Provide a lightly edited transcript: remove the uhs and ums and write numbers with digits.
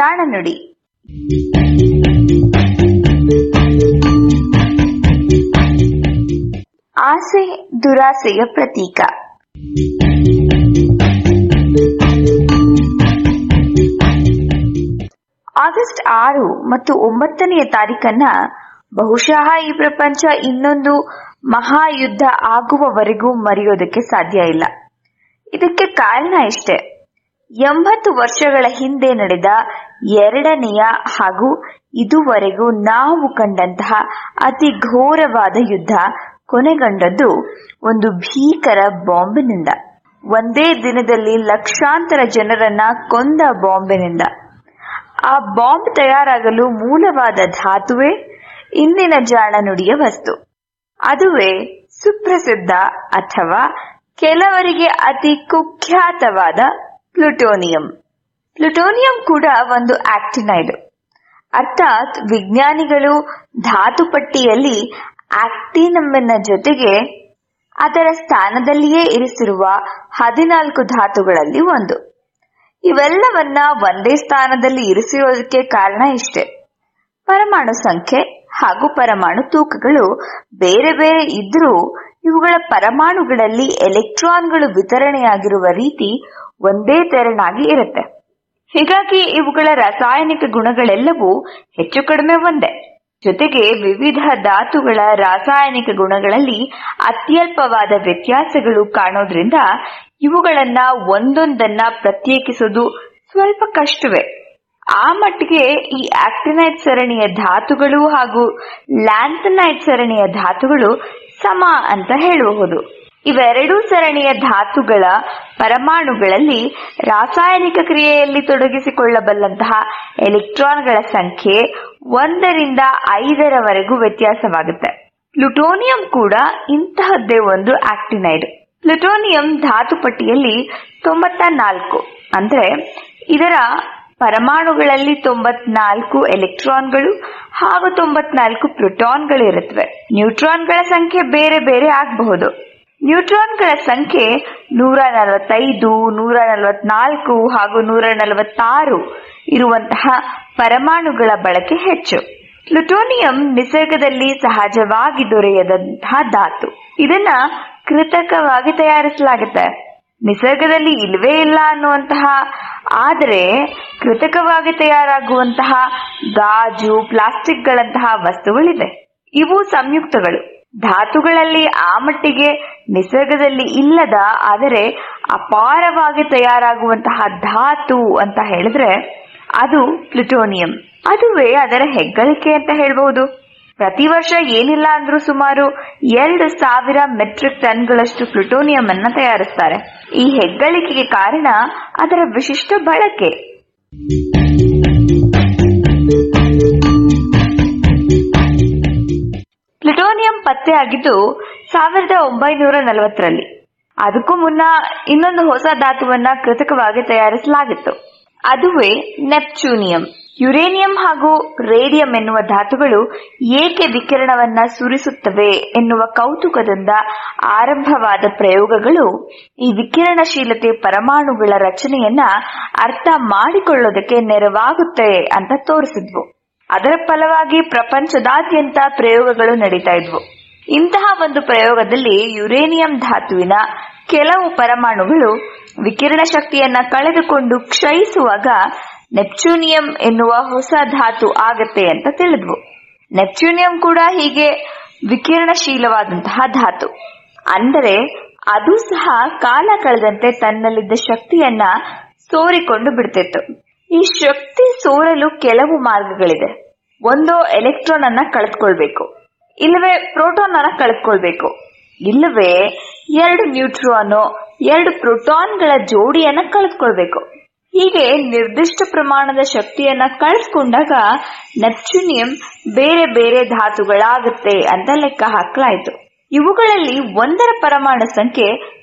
ಜಾಣನುಡಿ. ಆಸೆ ದುರಾಸೆಯ ಪ್ರತೀಕ. ಆಗಸ್ಟ್ 6 ಮತ್ತು 9ನೇ ತಾರೀಖನ್ನ ಬಹುಶಃ ಈ ಪ್ರಪಂಚ ಇನ್ನೊಂದು ಮಹಾಯುದ್ಧ ಆಗುವವರೆಗೂ ಮರೆಯೋದಕ್ಕೆ ಸಾಧ್ಯ ಇಲ್ಲ. ಇದಕ್ಕೆ ಕಾರಣ ಇಷ್ಟೇ. 80 ವರ್ಷಗಳ ಹಿಂದೆ ನಡೆದ ಎರಡನೆಯ ಹಾಗೂ ಇದುವರೆಗೂ ನಾವು ಕಂಡಂತಹ ಅತಿ ಘೋರವಾದ ಯುದ್ಧ ಕೊನೆಗೊಂಡದ್ದು ಒಂದು ಭೀಕರ ಬಾಂಬಿನಿಂದ. ಒಂದೇ ದಿನದಲ್ಲಿ ಲಕ್ಷಾಂತರ ಜನರನ್ನ ಕೊಂದ ಬಾಂಬಿನಿಂದ. ಆ ಬಾಂಬ್ ತಯಾರಾಗಲು ಮೂಲವಾದ ಧಾತುವೇ ಇಂದಿನ ಜಾಣನುಡಿಯ ವಸ್ತು. ಅದುವೇ ಸುಪ್ರಸಿದ್ಧ ಅಥವಾ ಕೆಲವರಿಗೆ ಅತಿ ಕುಖ್ಯಾತವಾದ ಪ್ಲುಟೋನಿಯಂ. ಪ್ಲುಟೋನಿಯಂ ಕೂಡ ಒಂದು ಆಕ್ಟಿನೈಡ್. ಅರ್ಥಾತ್ ವಿಜ್ಞಾನಿಗಳು ಧಾತು ಪಟ್ಟಿಯಲ್ಲಿ ಆಕ್ಟಿನಮ್ಮಿನ ಜೊತೆಗೆ ಅದರ ಸ್ಥಾನದಲ್ಲಿಯೇ ಇರಿಸಿರುವ 14 ಧಾತುಗಳಲ್ಲಿ ಒಂದು. ಇವೆಲ್ಲವನ್ನ ಒಂದೇ ಸ್ಥಾನದಲ್ಲಿ ಇರಿಸಿರೋದಕ್ಕೆ ಕಾರಣ ಇಷ್ಟೇ. ಪರಮಾಣು ಸಂಖ್ಯೆ ಹಾಗೂ ಪರಮಾಣು ತೂಕಗಳು ಬೇರೆ ಬೇರೆ ಇದ್ರೂ ಇವುಗಳ ಪರಮಾಣುಗಳಲ್ಲಿ ಎಲೆಕ್ಟ್ರಾನ್ಗಳು ವಿತರಣೆಯಾಗಿರುವ ರೀತಿ ಒಂದೇ ತೆರನಾಗಿ ಇರುತ್ತೆ. ಹೀಗಾಗಿ ಇವುಗಳ ರಾಸಾಯನಿಕ ಗುಣಗಳೆಲ್ಲವೂ ಹೆಚ್ಚು ಕಡಿಮೆ ಒಂದೇ. ಜೊತೆಗೆ ವಿವಿಧ ಧಾತುಗಳ ರಾಸಾಯನಿಕ ಗುಣಗಳಲ್ಲಿ ಅತ್ಯಲ್ಪವಾದ ವ್ಯತ್ಯಾಸಗಳು ಕಾಣೋದ್ರಿಂದ ಇವುಗಳನ್ನ ಒಂದೊಂದನ್ನ ಪ್ರತ್ಯೇಕಿಸೋದು ಸ್ವಲ್ಪ ಕಷ್ಟವೇ. ಆ ಮಟ್ಟಿಗೆ ಈ ಆಕ್ಟಿನೈಡ್ ಸರಣಿಯ ಧಾತುಗಳು ಹಾಗೂ ಲ್ಯಾಂಥನೈಡ್ ಸರಣಿಯ ಧಾತುಗಳು ಸಮ ಅಂತ ಹೇಳಬಹುದು. ಇವೆರಡೂ ಸರಣಿಯ ಧಾತುಗಳ ಪರಮಾಣುಗಳಲ್ಲಿ ರಾಸಾಯನಿಕ ಕ್ರಿಯೆಯಲ್ಲಿ ತೊಡಗಿಸಿಕೊಳ್ಳಬಲ್ಲಂತಹ ಎಲೆಕ್ಟ್ರಾನ್ಗಳ ಸಂಖ್ಯೆ 1 ರಿಂದ 5 ವ್ಯತ್ಯಾಸವಾಗುತ್ತೆ. ಪ್ಲುಟೋನಿಯಂ ಕೂಡ ಇಂತಹದ್ದೇ ಒಂದು ಆಕ್ಟಿನೈಡ್. ಪ್ಲುಟೋನಿಯಂ ಧಾತು ಪಟ್ಟಿಯಲ್ಲಿ 94 ಅಂದ್ರೆ ಇದರ ಪರಮಾಣುಗಳಲ್ಲಿ 94 ಎಲೆಕ್ಟ್ರಾನ್ಗಳು ಹಾಗೂ 94 ಪ್ರೋಟಾನ್ಗಳು ಇರುತ್ತವೆ. ನ್ಯೂಟ್ರಾನ್ಗಳ ಸಂಖ್ಯೆ ಬೇರೆ ಬೇರೆ ಆಗಬಹುದು. ನ್ಯೂಟ್ರಾನ್ಗಳ ಸಂಖ್ಯೆ 145, 144 ಹಾಗೂ 146 ಇರುವಂತಹ ಪರಮಾಣುಗಳ ಬಳಕೆ ಹೆಚ್ಚು. ಪ್ಲುಟೋನಿಯಂ ನಿಸರ್ಗದಲ್ಲಿ ಸಹಜವಾಗಿ ದೊರೆಯದಂತಹ ಧಾತು. ಇದನ್ನ ಕೃತಕವಾಗಿ ತಯಾರಿಸಲಾಗುತ್ತೆ. ನಿಸರ್ಗದಲ್ಲಿ ಇಲ್ವೇ ಇಲ್ಲ ಅನ್ನುವಂತಹ, ಆದರೆ ಕೃತಕವಾಗಿ ತಯಾರಾಗುವಂತಹ ಗಾಜು, ಪ್ಲಾಸ್ಟಿಕ್ಗಳಂತಹ ವಸ್ತುಗಳಿವೆ. ಇವು ಸಂಯುಕ್ತಗಳು. ಧಾತುಗಳಲ್ಲಿ ಆ ಮಟ್ಟಿಗೆ ನಿಸರ್ಗದಲ್ಲಿ ಇಲ್ಲದ ಆದರೆ ಅಪಾರವಾಗಿ ತಯಾರಾಗುವಂತಹ ಧಾತು ಅಂತ ಹೇಳಿದ್ರೆ ಅದು ಪ್ಲುಟೋನಿಯಂ. ಅದುವೇ ಅದರ ಹೆಗ್ಗಳಿಕೆ ಅಂತ ಹೇಳಬಹುದು. ಪ್ರತಿ ವರ್ಷ ಏನಿಲ್ಲ ಅಂದ್ರೂ ಸುಮಾರು 2000 ಮೆಟ್ರಿಕ್ ಟನ್ಗಳಷ್ಟು ಪ್ಲುಟೋನಿಯಂ ಅನ್ನ ತಯಾರಿಸ್ತಾರೆ. ಈ ಹೆಗ್ಗಳಿಕೆಗೆ ಕಾರಣ ಅದರ ವಿಶಿಷ್ಟ ಬಳಕೆ. ಪ್ಲುಟೋನಿಯಂ ಪತ್ತೆಯಾಗಿದ್ದು 1940ರಲ್ಲಿ. ಅದಕ್ಕೂ ಮುನ್ನ ಇನ್ನೊಂದು ಹೊಸ ಧಾತುವನ್ನ ಕೃತಕವಾಗಿ ತಯಾರಿಸಲಾಗಿತ್ತು. ಅದುವೇ ನೆಪ್ಚೂನಿಯಂ. ಯುರೇನಿಯಂ ಹಾಗೂ ರೇಡಿಯಂ ಎನ್ನುವ ಧಾತುಗಳು ಏಕೆ ವಿಕಿರಣವನ್ನ ಸುರಿಸುತ್ತವೆ ಎನ್ನುವ ಕೌತುಕದಿಂದ ಆರಂಭವಾದ ಪ್ರಯೋಗಗಳು ಈ ವಿಕಿರಣಶೀಲತೆ ಪರಮಾಣುಗಳ ರಚನೆಯನ್ನ ಅರ್ಥ ಮಾಡಿಕೊಳ್ಳೋದಕ್ಕೆ ನೆರವಾಗುತ್ತೆ ಅಂತ ತೋರಿಸಿದ್ವು. ಅದರ ಫಲವಾಗಿ ಪ್ರಪಂಚದಾದ್ಯಂತ ಪ್ರಯೋಗಗಳು ನಡೀತಾ ಇದ್ವು. ಇಂತಹ ಒಂದು ಪ್ರಯೋಗದಲ್ಲಿ ಯುರೇನಿಯಂ ಧಾತುವಿನ ಕೆಲವು ಪರಮಾಣುಗಳು ವಿಕಿರಣ ಶಕ್ತಿಯನ್ನ ಕಳೆದುಕೊಂಡು ಕ್ಷಯಿಸುವಾಗ ನೆಪ್ಚೂನಿಯಂ ಎನ್ನುವ ಹೊಸ ಧಾತು ಆಗತ್ತೆ ಅಂತ ತಿಳಿದ್ವು. ನೆಪ್ಚೂನಿಯಂ ಕೂಡ ಹೀಗೆ ವಿಕಿರಣಶೀಲವಾದಂತಹ ಧಾತು. ಅಂದರೆ ಅದು ಸಹ ಕಾಲ ಕಳೆದಂತೆ ತನ್ನಲ್ಲಿದ್ದ ಶಕ್ತಿಯನ್ನ ಸೋರಿಕೊಂಡು ಬಿಡ್ತಿತ್ತು. ಈ ಶಕ್ತಿ ಸೋರಲು ಕೆಲವು ಮಾರ್ಗಗಳಿದೆ. ಒಂದು, ಎಲೆಕ್ಟ್ರಾನ್ ಅನ್ನ ಕಳೆದುಕೊಳ್ಬೇಕು, ಇಲ್ಲವೇ ಪ್ರೋಟಾನ್ ಅನ್ನ ಕಳೆದುಕೊಳ್ಬೇಕು, ಇಲ್ಲವೇ 2 ನ್ಯೂಟ್ರಾನೋ 2 ಪ್ರೋಟಾನ್ಗಳ ಜೋಡಿಯನ್ನ ಕಳೆದುಕೊಳ್ಬೇಕು. ಹೀಗೆ ನಿರ್ದಿಷ್ಟ ಪ್ರಮಾಣದ ಶಕ್ತಿಯನ್ನ ಕಳೆದುಕೊಂಡಾಗ ನೆಪ್ಚೂನಿಯಂ ಬೇರೆ ಬೇರೆ ಧಾತುಗಳಾಗುತ್ತೆ ಅಂತ ಲೆಕ್ಕ ಹಾಕಲಾಯಿತು. ಇವುಗಳಲ್ಲಿ ಒಂದರ ಪರಮಾಣು ಸಂಖ್ಯೆ